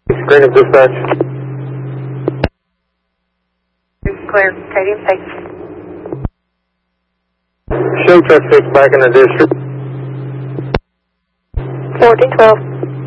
Screen of dispatch. Clear. Stadium, thanks. Show truck 6 back in the district. 1412.